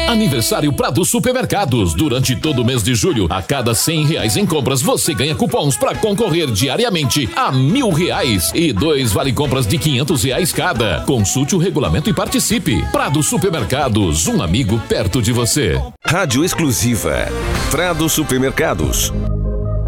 Aniversário Prado Supermercados. Durante todo o mês de julho, a cada R$100 em compras, você ganha cupons para concorrer diariamente a R$1.000 e 2 vale compras de R$500 cada. Consulte o regulamento e participe. Prado Supermercados, um amigo perto de você. Rádio exclusiva Prado Supermercados.